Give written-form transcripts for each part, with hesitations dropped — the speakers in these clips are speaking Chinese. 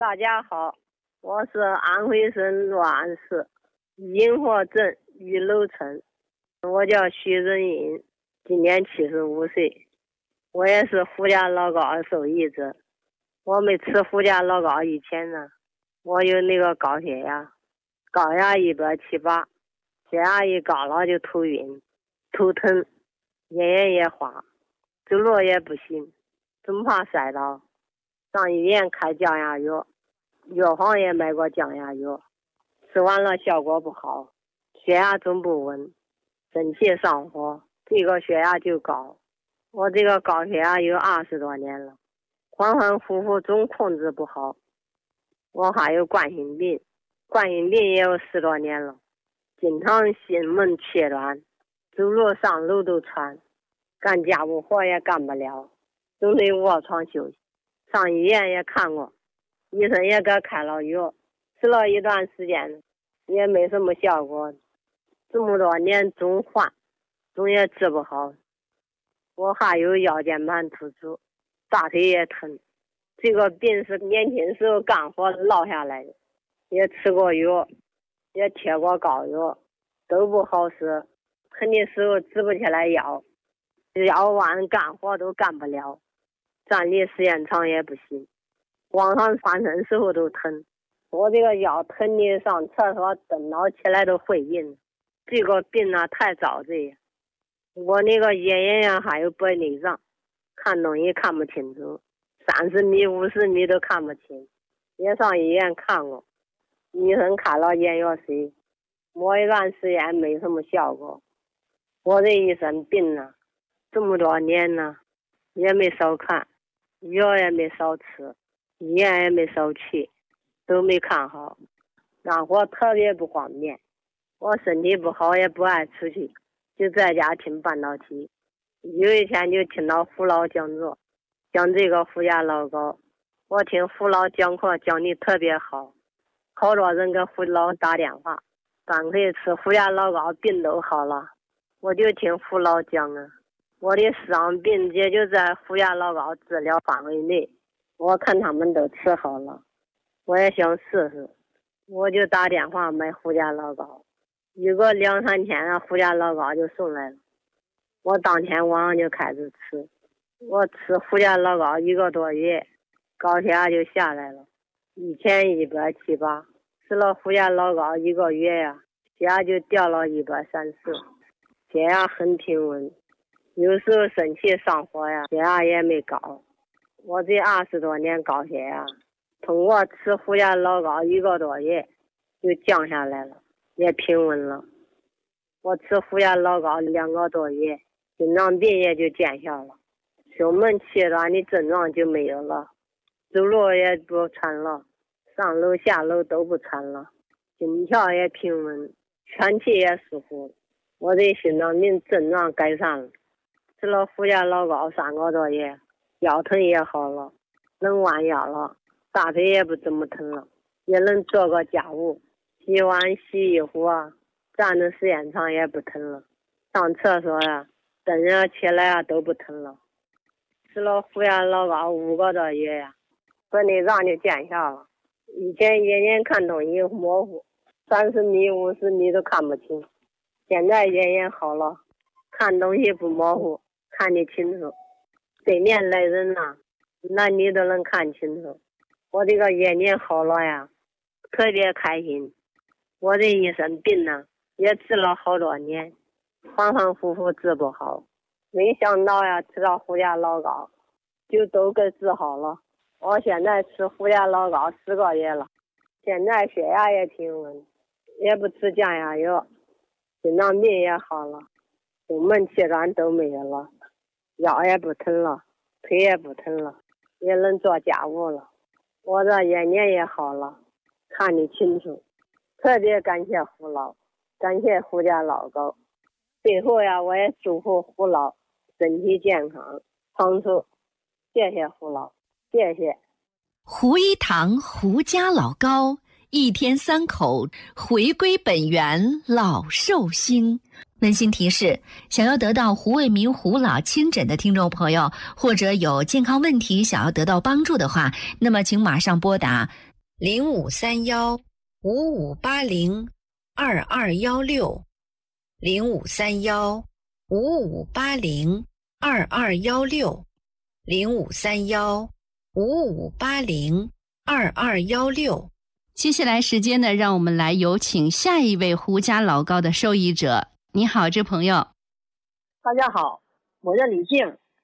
大家好，我是安徽省洛安市银河镇玉楼村，我叫徐仁英，今年75岁，我也是胡家老高受益者。我没吃胡家老高以前呢，我有那个高血压，高压178，血压一高了就头晕、头疼、眼眼也花，走路也不行，总怕摔倒，上医院开降压药，药房也买过降压药，吃完了效果不好，血压总不稳，生气上火，这个血压就高。我这个高血压有20多年了，反反复复总控制不好。我还有冠心病，冠心病也有10多年了，经常心闷气短，走路上楼都喘，干家务活也干不了，总得卧床休息。上医院也看过，医生也给开了药，吃了一段时间也没什么效果，这么多年总换，总也治不好。我还有腰间盘突出，大腿也疼，这个病是年轻时候干活落下来的，也吃过药，也贴过膏药，都不好使，疼的时候直不起来腰，腰弯干活都干不了，站立时间长也不行，往上翻身时候都疼。我这个腰疼的上厕所蹬脑起来都会晕，这个病啊太遭罪。我那个眼眼呀还有白内障，看东西看不清楚，30米50米都看不清，也上医院看过，医生开了眼药水，摸一段时间没什么效果。我这一身病啊，这么多年呢，也没少看，药也没少吃，医院也没少去，都没看好，干活特别不方便。我身体不好也不爱出去，就在家听半导体。有一天就听到胡老讲座，讲这个胡家老高，我听胡老讲课讲的特别好，好多人给胡老打电话，干脆吃胡家老高病都好了。我就听胡老讲啊，我的4样病也就在胡家老高治疗范围内，我看他们都吃好了，我也想试试，我就打电话买胡家老高，有个2、3天啊，胡家老高就送来了，我当天晚上就开始吃，我吃胡家老高1个多月，高血压就下来了，以前178，吃了胡家老高1个月呀，血压就掉了134，血压很平稳，有时候生气上火呀，血压也没高。我这20多年高血压，通过吃胡家老高1个多月就降下来了，也平稳了。我吃胡家老高2个多月，心脏病也就见效了，胸闷气短的症状就没有了，走路也不喘了，上楼下楼都不喘了，心跳也平稳，喘气也舒服。我的心脏病症状改善了，吃了胡家老高3个多月，腰疼也好了，能弯腰了，大腿也不怎么疼了，也能做个家务，洗碗洗衣服啊，站的时间长也不疼了，上厕所呀、蹬着起来啊都不疼了。吃了胡家老高5个多月呀，白内障就见效了。以前眼睛看东西模糊，30米50米都看不清，现在眼眼好了，看东西不模糊，看得清楚，对面来人呐，男女都能看清楚。我这个眼睛好了呀，特别开心。我这一身病呢，也治了好多年，反反复复治不好，没想到呀，吃到胡家老高就都给治好了。我现在吃胡家老高10个月了，现在血压也平稳，也不吃降压药，心脏病也好了，胸闷气短都没有了，腰也不疼了，腿也不疼了，也能做家务了。我这眼睛也好了，看得清楚。特别感谢胡老，感谢胡家老高。最后呀，我也祝福胡老身体健康长寿。谢谢胡老，谢谢。 胡一堂胡家老高，一天3口回归本源，老寿星。温馨提示：想要得到胡卫民胡老亲诊的听众朋友，或者有健康问题想要得到帮助的话，那么请马上拨打 053155802216，053155802216。接下来时间呢，让我们来有请下一位胡家老高的受益者。你好，这朋友。 大家好，我叫李静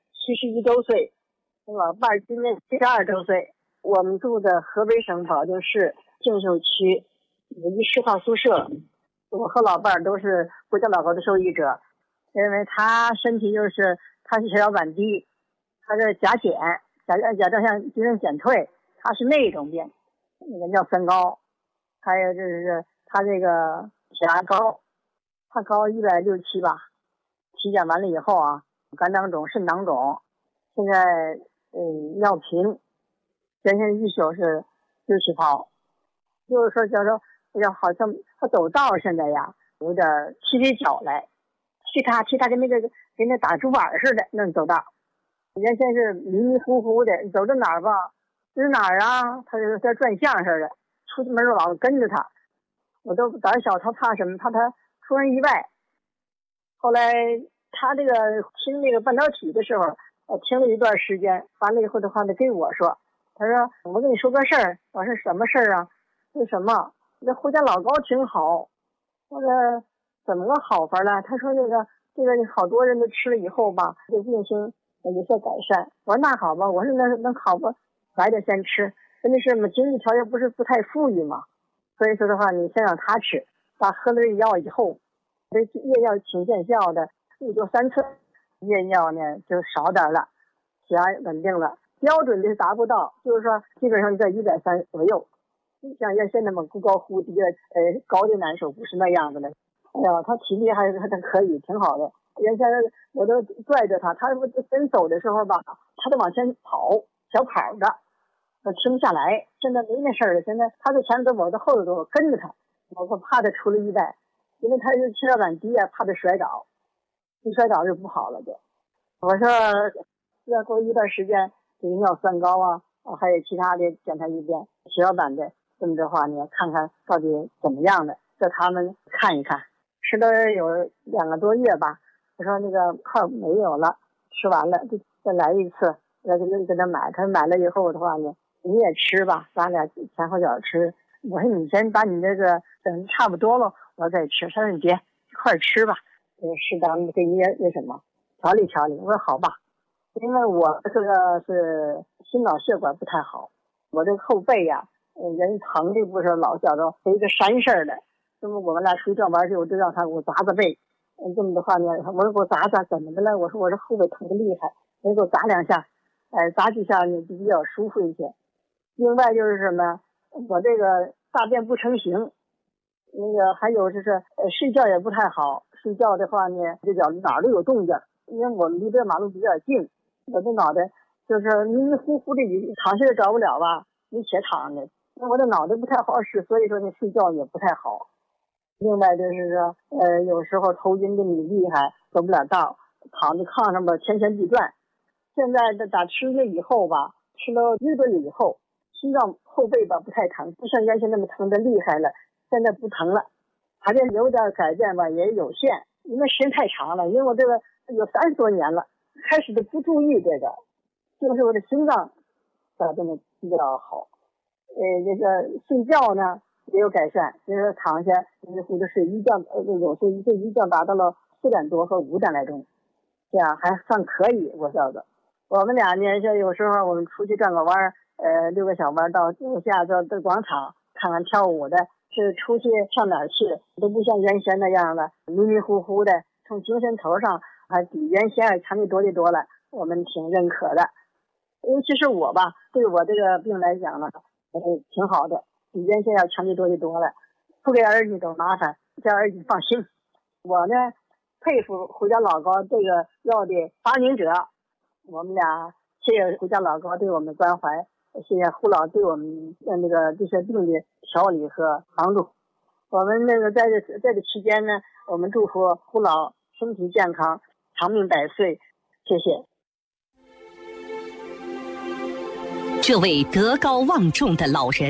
，71周岁，我老伴儿今年72周岁。我们住在河北省保定市静秀区有一10号宿舍。我和老伴儿都是胡家老高的受益者，因为他身体他是血小板低，他是甲减，甲状腺机能减退，他是那种病，那个尿酸高，还有就是他这个血压高，他高167吧。体检完了以后啊，肝囊肿、肾囊肿，现在尿频，原先一宿是6、7泡，就是说好像他走道现在呀有点踢起脚来，踢他跟那打竹板似的那种走道，原先是迷迷糊糊的，走到哪儿吧，指哪儿啊，他就在转向似的，出门老跟着他，我都胆小，他怕什么？怕他出人意外。后来他这个听那个半导体的时候，听了一段时间，完了以后的话呢，跟我说，他说我跟你说个事儿。我说什么事儿啊？为什么？这胡家老高挺好。我说怎么个好法了？他说这个好多人都吃了以后吧，这病情有些改善。我说那好吧，我说能好吧，来点先吃。真的是我们经济条件不太富裕嘛，所以说的话，你先让他吃，他喝了这药以后，这夜药挺见效的，1周3次，夜药呢就少点了，血压稳定了，标准的是达不到，就是说基本上在130左右，像原先那么忽高忽低的，高的难受，不是那样子的。哎呀，他体力还可以，挺好的。原先我都拽着他真走的时候吧，他都往前跑，小跑着，停不下来。现在没那事儿了，现在他在前头走，我在后头走，跟着他，我怕他出了意外，因为他是血小板低啊，怕他摔倒，一摔倒就不好了就。我说要过一段时间，这个尿酸高啊，还有其他的检查一遍，血小板的这么的话呢，看看到底怎么样的，叫他们看一看。吃了有2个多月吧，我说那个块没有了，吃完了就再来一次，要跟他买，他买了以后的话呢，你也吃吧，咱俩前后脚吃。我说你先把你这个等差不多了，我再吃。他说你别一块吃吧，适当的给你那什么调理调理。我说好吧，因为我这个是心脑血管不太好，我这个后背呀，人疼的不是老觉着是一个山似的。那么我们俩出去转弯去，我就让他给我砸背，这么的话呢，我说给我砸怎么的了？我说这后背疼的厉害，我给我砸2下，砸几下呢就比较舒服一些。另外就是什么，我这个大便不成形，那个还有就是睡觉也不太好，睡觉的话呢，这脚哪儿都有动静，因为我们离这马路比较近，我这脑袋就是迷迷糊糊的，躺下也着不了吧，你且躺着，我的脑袋不太好使，所以说呢睡觉也不太好。另外就是说，有时候头晕的你厉害，走不了道，躺在炕上吧，天旋地转。现在打吃了以后吧，吃了1个多月以后，心脏后背吧不太疼，不像原先那么疼的厉害了，现在不疼了。还是有点改变吧，也有限，因为时间太长了，因为我这个有30多年了，开始都不注意这个，就是我的心脏这么比较好。这个睡觉呢也有改善，就是躺下或者睡一觉，有时候一觉达到了4点多和5点来钟，这样还算可以。我觉得我们俩呢，像有时候我们出去转个弯，溜个小弯到楼下到广场看看跳舞的，是出去上哪儿去都不像原先那样了，迷迷糊糊的，从精神头上还比原先强的多的多了，我们挺认可的。尤其是我吧，对我这个病来讲呢，挺好的，比原先要强的多的多了，不给儿女都麻烦，叫儿女放心。我呢佩服胡家老高这个药的发明者，我们俩谢谢胡家老高对我们的关怀，谢谢胡老对我们那个这些病的调理和帮助。我们那个在这期间呢，我们祝福胡老身体健康，长命百岁，谢谢。 这位德高望重的老人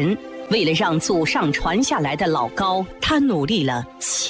为了让祖上传下来的老高，他努力了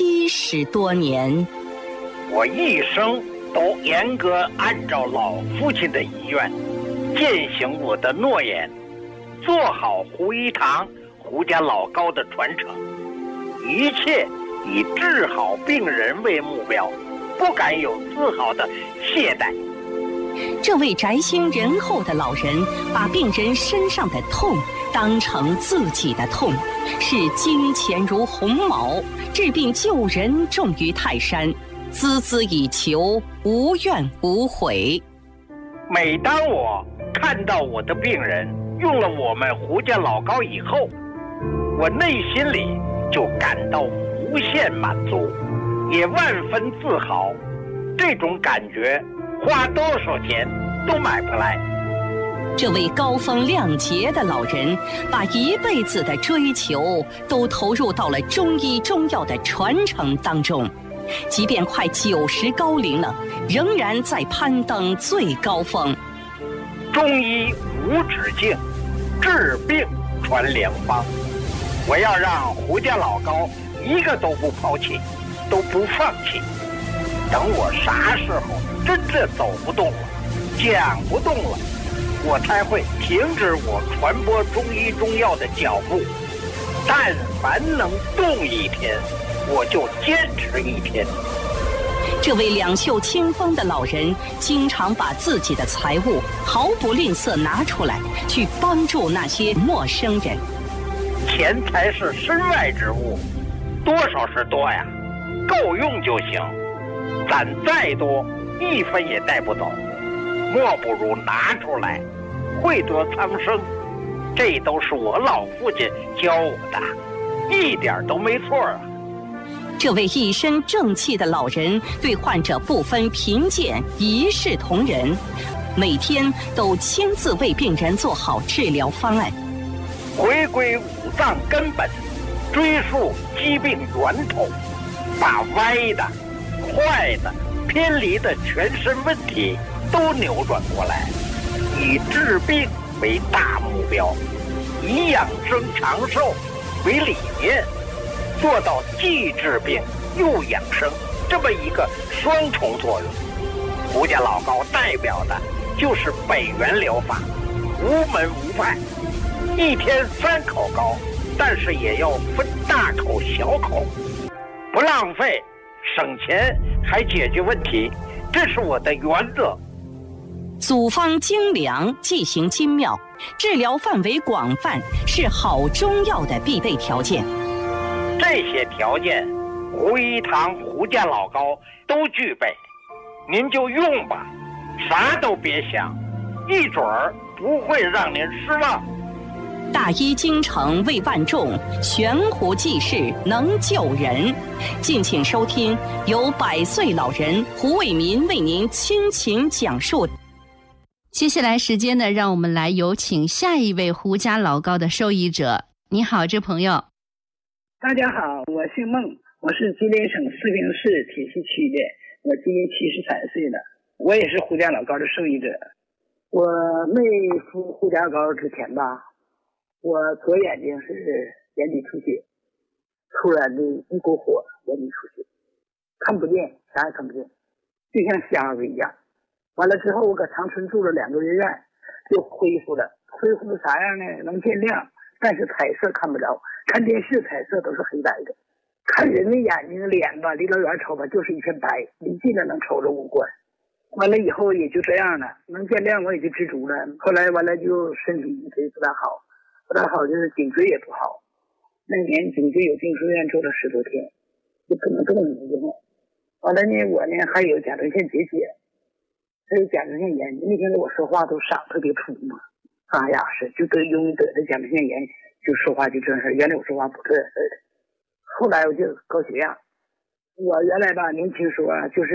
70多年。 我一生都严格按照老父亲的遗愿，践行我的诺言，做好胡一堂胡家老高的传承，一切以治好病人为目标，不敢有丝毫的懈怠。 这位宅心仁厚的老人，把病人身上的痛当成自己的痛，视金钱如鸿毛，治病救人重于泰山，孜孜以求，无怨无悔。 每当我看到我的病人用了我们胡家老高以后，我内心里就感到无限满足，也万分自豪。这种感觉花多少钱都买不来。 这位高风亮节的老人，把一辈子的追求都投入到了中医中药的传承当中，即便快90高龄了，仍然在攀登最高峰。 中医无止境，治病传良方。我要让胡家老高一个都不抛弃，都不放弃。等我啥时候真正走不动了，讲不动了，我才会停止我传播中医中药的脚步。但凡能动一天，我就坚持一天。 这位两袖清风的老人，经常把自己的财物毫不吝啬拿出来，去帮助那些陌生人。 钱财是身外之物，多少是多呀，够用就行。攒再多，一分也带不走，莫不如拿出来，惠泽苍生。这都是我老父亲教我的，一点都没错啊。 这位一身正气的老人，对患者不分贫贱，一视同仁，每天都亲自为病人做好治疗方案， 回归五脏根本，追溯疾病源头，把歪的、坏的、偏离的全身问题都扭转过来，以治病为大目标，以养生长寿为理念，做到既治病又养生这么一个双重作用。胡家老高代表的就是北元疗法，无门无派，一天3口膏，但是也要分大口小口，不浪费，省钱还解决问题，这是我的原则。 组方精良，剂型精妙，治疗范围广泛，是好中药的必备条件。 这些条件，胡一堂胡家老高都具备，您就用吧，啥都别想，一准儿不会让您失望。 大医精诚为万众，悬壶济世能救人。敬请收听由100岁老人胡伟民为您倾情讲述。 接下来时间呢，让我们来有请下一位胡家老高的受益者。你好，这朋友。 大家好，我姓孟，我是吉林省四平市铁西区的，我今年73岁了，我也是胡家老高的受益者。我没服胡家老高之前吧，我左眼睛是眼底出血，突然的一股火，眼底出血，看不见，啥也看不见，就像瞎子一样。完了之后，我搁长春住了2个月院，就恢复了。恢复的啥样呢？能见亮，但是彩色看不着，看电视彩色都是黑白的，看人的眼睛脸吧，离老远瞅吧就是一片白，离近了能瞅着五官。完了以后也就这样了，能见亮我也就知足了。后来完了就身体一直不大好，就是颈椎也不好。那年颈椎有病住院住了10多天，就不能动了。完了呢，我呢还有甲状腺结节，还有甲状腺炎。那天我说话都嗓特别粗嘛，沙哑是就容易得的甲状腺炎，就说话就这事。原来我说话不这事的，后来我就高血压。我原来吧年轻时候啊，就是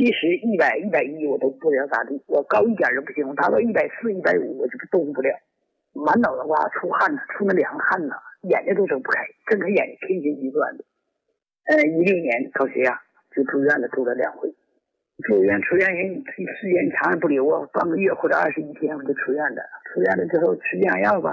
70、100、110我都不知道咋地，我高一点就不行，我达到140、150我就动不了，满脑子瓜出汗呢，出那凉汗呢，眼睛都睁不开，睁开眼睛天旋地转的。16年高血压就住院了，住了2回。出院人时间长不留啊，半个月或者21天我就出院了。出院了之后吃降压药吧，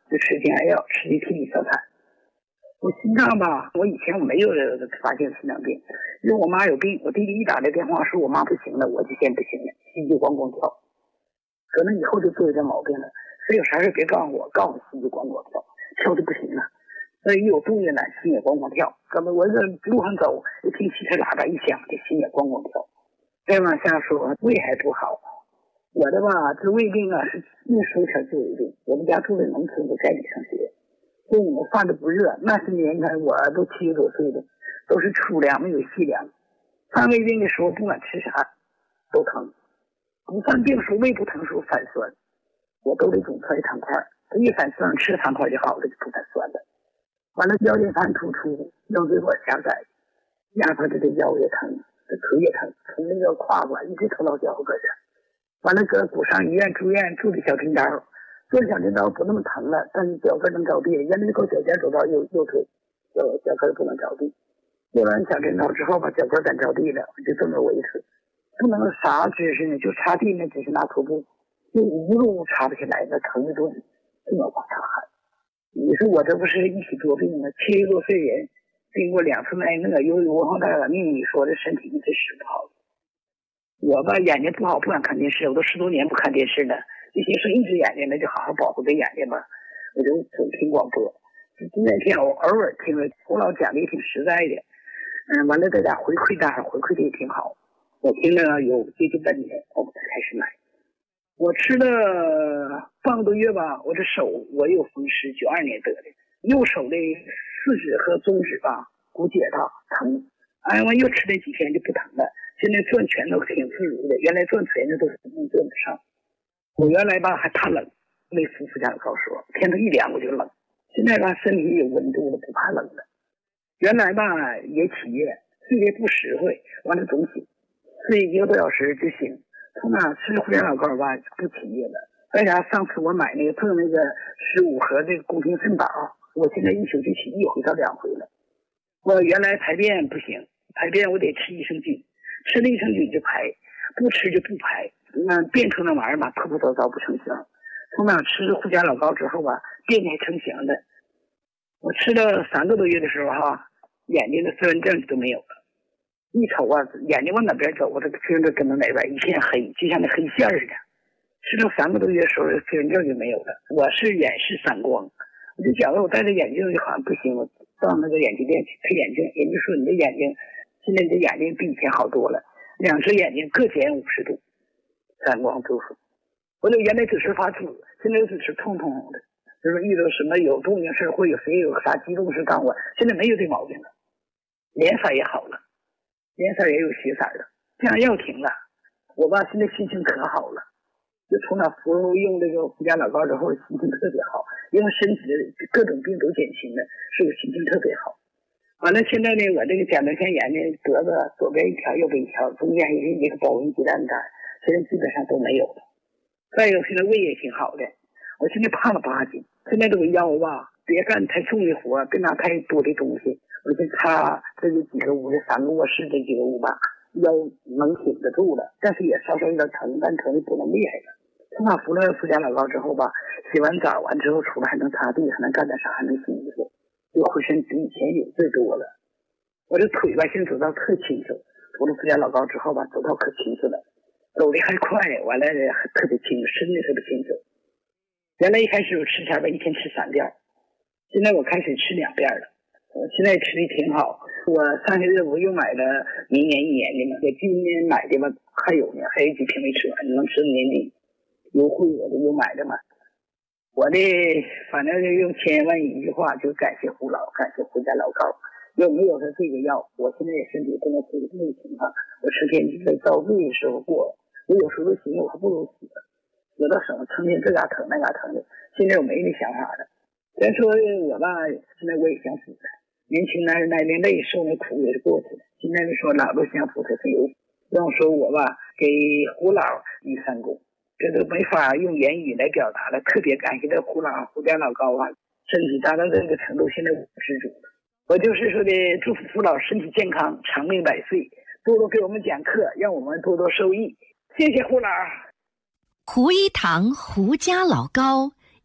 就吃降压药，吃的替你小产。我心脏吧，我以前我没有发现心脏病，因为我妈有病，我弟弟一打这电话说我妈不行了，我就先不行了，心就咣咣跳。可能以后就做这毛病了，所以有啥事别告诉我，告诉我心就咣咣跳，跳的不行了。所以一有动静呢，心也咣咣跳。哥们，我这路上走，一听汽车喇叭一响，这心也咣咣跳。再往下说，胃还不好。我的吧，这胃病啊是那时候才治胃病。我们家住在农村，都在里上学，所以我饭都不热。那些年前我都70多岁了，都是粗粮没有细粮。犯胃病的时候，不管吃啥都疼。不犯病的时候，胃不疼的时候反酸，我都得总揣糖块，一反酸吃糖块就好了，就不反酸了。完了腰间盘突出，腰椎管狭窄，压迫着这腰也疼，这腿也疼，从那个胯管一直疼到脚跟上。完了搁骨伤医院住院，住的小针刀，做的小针刀不那么疼了，但是脚跟能着地，原来够脚尖走到右腿，脚跟不能着地。做完小针刀之后把脚跟敢着地了，就这么维持。不能啥姿势呢，就擦地呢，只是拿拖布，就一路擦不起来，那疼的都这么往上喊。你说我这不是一起多病吗？70多岁人，经过2次那个由于文化大革命，你说这身体一直使不好。我吧眼睛不好，不敢看电视，我都10多年不看电视了。就寻思一只眼睛，那就好好保护这眼睛吧。我就总听广播，那天我偶尔听了，胡老讲的也挺实在的。完了大家回馈的也挺好。我听了有接近半年，我才开始买。我吃了半个多月吧，我这手我有风湿，92年得的，右手的四指和中指吧骨解到疼，完又吃了几天就不疼了。现在转拳头挺自如的，原来转拳头都是能转不上。我原来吧还怕冷，没服附加告诉我，天头一凉我就冷。现在吧身体有温度了，不怕冷了。原来吧也起夜，睡得不实惠，完了总醒，睡1个多小时就醒。从哪吃胡椒老膏吧不起夜了。为啥上次我买那个赠那个15盒这个宫廷肾宝，我现在一宿就起1回到2回了。我原来排便不行，排便我得吃益生菌，吃了益生菌就排，不吃就不排。那变成那玩意儿吧，破破糟糟不成形。从哪吃胡椒老膏之后吧，变得还成型的。我吃了3个多月的时候哈，眼睛的色纹症都没有了。一瞅啊，眼睛往哪边走，我这听着跟到哪边一片黑，就像那黑线似的。吃了3个多月的时候，色纹症就没有了。我是远视散光，我就觉得我戴着眼镜就好像不行，我到那个眼镜店去配眼镜，人家说你的眼睛现在你的眼睛比以前好多了，2只眼睛各减50度，散光度数。我就原来只是发紫，现在只是痛痛的，就是遇到什么有动静事或有谁有啥激动事干我，现在没有这毛病了，脸色也好了，脸色也有血色了，降压药停了，我吧现在心情可好了，就从那服用这个胡椒老膏之后心情特别好，因为身体的各种病都减轻了，所以心情特别好。完了现在呢，我这个甲状腺炎呢得了，左边一条右边一条，中间也是一个保温鸡蛋干，现在基本上都没有了。再有现在胃也挺好的，我现在胖了8斤，现在这个腰吧别干太重的活，别拿太多的东西，我就擦这个几个屋，这3个卧室这几个屋吧，腰能挺得住了，但是也稍稍有点疼，但疼的不能厉害了。从那服了胡椒老膏之后吧，洗完澡完之后出来还能擦地，还能干点啥，还能洗衣服，就浑身比以前有劲多了。我这腿吧现在走道特轻松，服了胡椒老膏之后吧，走道可轻松了，走的还快，完了还特别轻，身体特别轻松。原来一开始我吃前吧一天吃3遍，现在我开始吃2遍了，我现在吃的挺好。我上个月我又买了明年1年的嘛，我今年买的吧还有呢，还有几瓶没吃完，能吃年底优惠我的又买的嘛。我的反正就用千万一句话，就感谢胡老，感谢胡家老高。要没有他这个药，我现在身体不能出这个情况，我成天就在遭罪的时候过，我有时候寻思我还不如死了，死到省成天这嘎疼那嘎疼的。现在我没那想法了。再说我吧，现在我也想死了。年轻男人耐那累，受那苦也是过去了。现在说老都想死才是有。让我说我吧，给胡老立3功，这都没法用言语来表达了。特别感谢这胡老胡家老高啊，身体达到这个程度，现在我知足了。我就是说的，祝福胡老身体健康，长命百岁，多多给我们讲课，让我们多多受益。谢谢胡老。 胡一堂胡家老高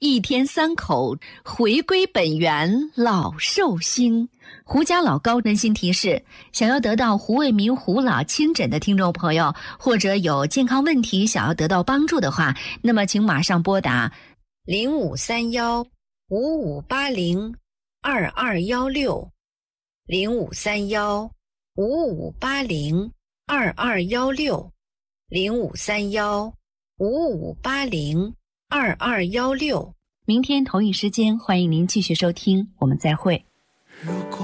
一天3口，回归本源老寿星。胡家老高温馨提示：想要得到胡卫民胡老亲诊的听众朋友，或者有健康问题想要得到帮助的话，那么请马上拨打053155802216 053155802216 053155802216。明天同一时间，欢迎您继续收听，我们再会。